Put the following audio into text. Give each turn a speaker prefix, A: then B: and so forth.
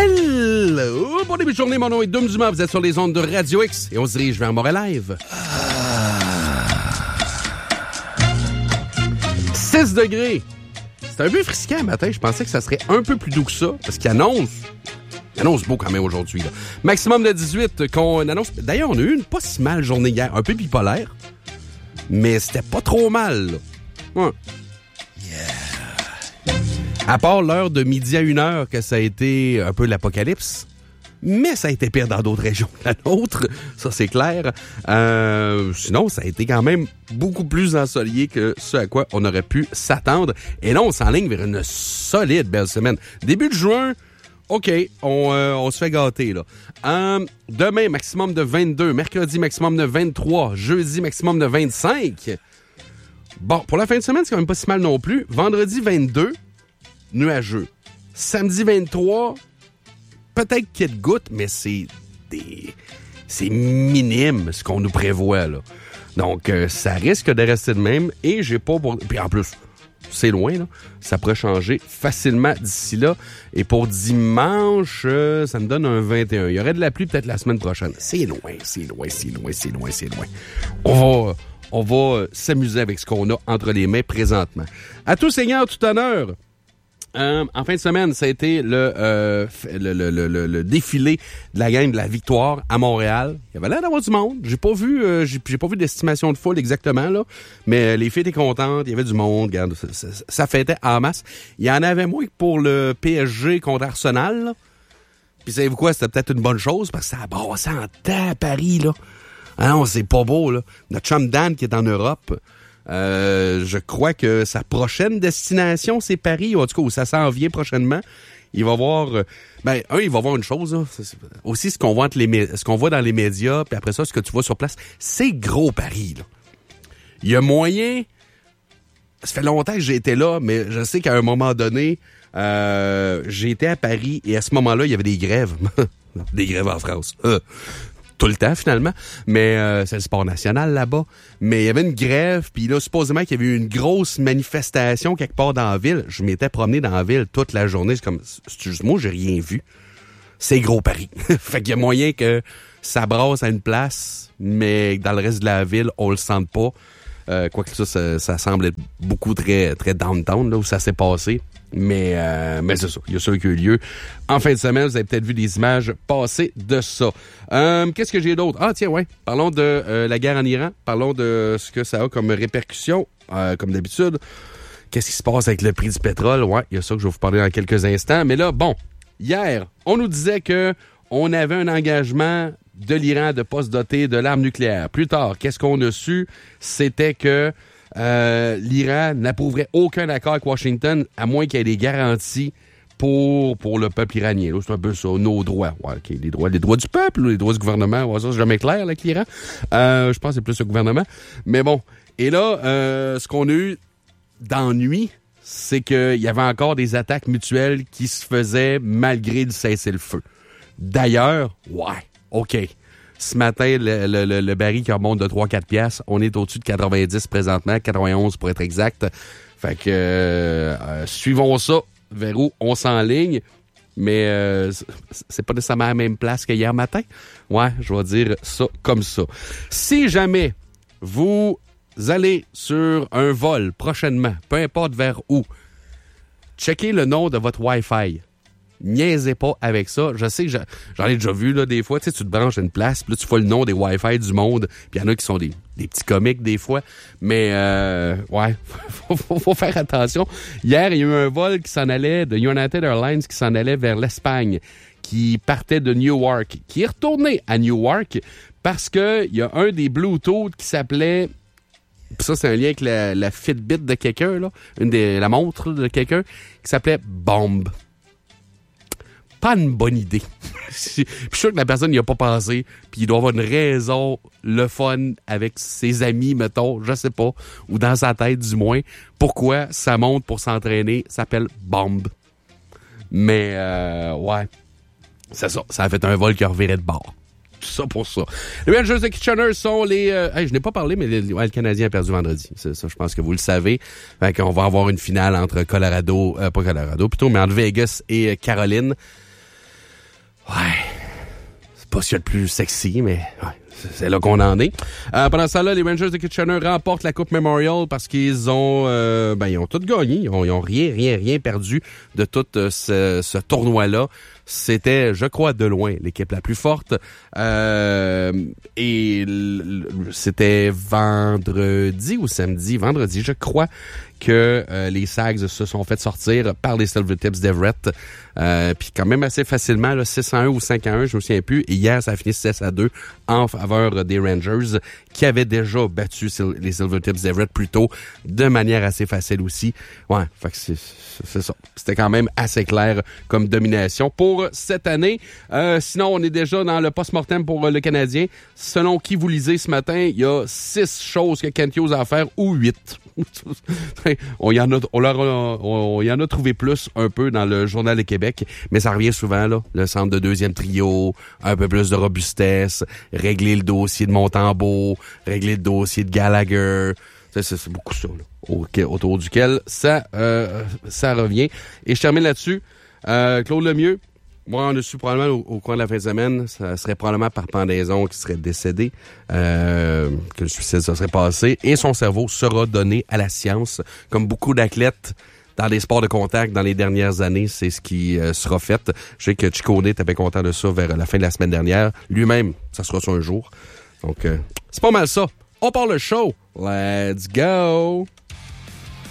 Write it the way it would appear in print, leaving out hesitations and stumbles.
A: Hello! Bon début de journée, mon nom est Dom Dumas, vous êtes sur les ondes de Radio X et on se dirige vers Montréal Live. 6 degrés. C'est un peu frisquant le matin, je pensais que ça serait un peu plus doux que ça, parce qu'il annonce beau quand même aujourd'hui. Là. Maximum de 18 qu'on annonce. D'ailleurs, on a eu une pas si mal journée hier, un peu bipolaire, mais c'était pas trop mal. Là. Ouais. À part l'heure de midi à 1h que ça a été un peu l'apocalypse, mais ça a été pire dans d'autres régions que la nôtre, ça c'est clair. Sinon, ça a été quand même beaucoup plus ensoleillé que ce à quoi on aurait pu s'attendre. Et là, on s'enligne vers une solide belle semaine. Début de juin, OK, on se fait gâter, là. Demain, maximum de 22. Mercredi, maximum de 23. Jeudi, maximum de 25. Bon, pour la fin de semaine, c'est quand même pas si mal non plus. Vendredi, 22. Nuageux. Samedi 23, peut-être qu'il y a de gouttes, mais c'est minime ce qu'on nous prévoit, là. Donc, ça risque de rester de même et j'ai pas pour... Puis en plus, c'est loin, là. Ça pourrait changer facilement d'ici là. Et pour dimanche, ça me donne un 21. Il y aurait de la pluie peut-être la semaine prochaine. C'est loin. On va s'amuser avec ce qu'on a entre les mains présentement. À tout seigneur, tout honneur. En fin de semaine, ça a été le défilé de la gang de la victoire à Montréal. Il y avait l'air d'avoir du monde. J'ai pas vu d'estimation de foule exactement, là. Mais les filles étaient contentes. Il y avait du monde. Regarde, ça fêtait en masse. Il y en avait moins que pour le PSG contre Arsenal, là. Puis savez-vous quoi? C'était peut-être une bonne chose parce que ça a brassé en temps à Paris, là. Ah non, c'est pas beau, là. Notre chum Dan qui est en Europe... je crois que sa prochaine destination, c'est Paris, en tout cas, où ça s'en vient prochainement. Il va voir... il va voir une chose, là. C'est aussi ce qu'on voit dans les médias, puis après ça, ce que tu vois sur place, c'est gros Paris, là. Il y a moyen... Ça fait longtemps que j'ai été là, mais je sais qu'à un moment donné, j'ai été à Paris, et à ce moment-là, il y avait des grèves. Des grèves en France. Tout le temps, finalement. Mais c'est le sport national, là-bas. Mais il y avait une grève, puis là, supposément qu'il y avait eu une grosse manifestation quelque part dans la ville. Je m'étais promené dans la ville toute la journée. C'est comme, c'est juste moi, j'ai rien vu. C'est gros Paris. Fait qu'il y a moyen que ça brasse à une place, mais dans le reste de la ville, on le sente pas. Quoique ça semble être beaucoup très, très downtown, là, où ça s'est passé. Mais c'est ça. Il y a ça qui a eu lieu. En fin de semaine, vous avez peut-être vu des images passer de ça. Qu'est-ce que j'ai d'autre? Ah, tiens, ouais. Parlons de la guerre en Iran. Parlons de ce que ça a comme répercussion, comme d'habitude. Qu'est-ce qui se passe avec le prix du pétrole? Ouais, il y a ça que je vais vous parler dans quelques instants. Mais là, bon, hier, on nous disait que on avait un engagement de l'Iran de pas se doter de l'arme nucléaire. Plus tard, qu'est-ce qu'on a su? C'était que l'Iran n'approuverait aucun accord avec Washington à moins qu'il y ait des garanties pour le peuple iranien. Là, c'est un peu ça, nos droits. Ouais, okay, les droits du peuple ou les droits du gouvernement. Ouais, ça, c'est jamais clair avec l'Iran. Je pense que c'est plus le gouvernement. Mais bon. Et là, ce qu'on a eu d'ennui, c'est qu'il y avait encore des attaques mutuelles qui se faisaient malgré le cessez-le-feu. D'ailleurs, ouais, OK. Ce matin, le baril qui remonte de 3-4 piastres, on est au-dessus de 90 présentement, 91 pour être exact. Fait que suivons ça vers où on s'enligne, mais c'est pas nécessairement à la même place que hier matin. Ouais, je vais dire ça comme ça. Si jamais vous allez sur un vol prochainement, peu importe vers où, checkez le nom de votre Wi-Fi. Niaisez pas avec ça. Je sais que j'en ai déjà vu là, des fois. Tu sais, tu te branches à une place, puis là, tu vois le nom des Wi-Fi du monde. Puis il y en a qui sont des petits comiques des fois. Mais, ouais, faut faire attention. Hier, il y a eu un vol qui s'en allait de United Airlines qui s'en allait vers l'Espagne, qui partait de Newark, qui est retourné à Newark parce que il y a un des Bluetooth qui s'appelait... Puis ça, c'est un lien avec la Fitbit de quelqu'un, là. La montre de quelqu'un qui s'appelait Bomb. Pas une bonne idée. Puis je suis sûr que la personne n'y a pas pensé, puis il doit avoir une raison, le fun avec ses amis, mettons, je sais pas, ou dans sa tête du moins, pourquoi sa montre pour s'entraîner s'appelle Bomb. Mais, ouais, c'est ça. Ça a fait un vol qui a reviré de bord. Tout ça pour ça. Les Rangers de Kitchener sont les... je n'ai pas parlé, mais le Canadien a perdu vendredi. C'est ça, je pense que vous le savez. Fait qu'on va avoir une finale entre pas Colorado, plutôt, mais entre Vegas et Caroline. Ouais. C'est pas ce qu'il y a de plus sexy, mais ouais. C'est là qu'on en est. Pendant ce temps-là, les Rangers de Kitchener remportent la Coupe Memorial parce qu'ils ont ils ont tout gagné. Ils ont rien perdu de tout ce tournoi-là. C'était, je crois, de loin l'équipe la plus forte. C'était vendredi ou samedi? Vendredi, je crois que les Sags se sont fait sortir par les Silvertips d'Everett. Puis quand même assez facilement, 6-1 ou 5-1, je me souviens plus. Et hier, ça a fini 6-2 en faveur des Rangers qui avaient déjà battu les Silvertips d'Everett plus tôt de manière assez facile aussi. Ouais, fait que c'est ça. C'était quand même assez clair comme domination pour cette année. Sinon, on est déjà dans le post-mortem pour le Canadien. Selon qui vous lisez ce matin, il y a 6 choses que Kent Hughes a à faire ou 8. On y en a trouvé plus un peu dans le Journal de Québec, mais ça revient souvent, là. Le centre de deuxième trio, un peu plus de robustesse, régler le dossier de Montembeault, régler le dossier de Gallagher. C'est beaucoup ça, là, autour duquel ça revient. Et je termine là-dessus. Claude Lemieux, moi, on a su probablement au cours de la fin de semaine, ça serait probablement par pendaison qu'il serait décédé, que le suicide se serait passé, et son cerveau sera donné à la science, comme beaucoup d'athlètes dans les sports de contact dans les dernières années, c'est ce qui sera fait. Je sais que Chico était bien content de ça vers la fin de la semaine dernière. Lui-même, ça sera ça un jour. Donc, c'est pas mal ça. On part le show. Let's go!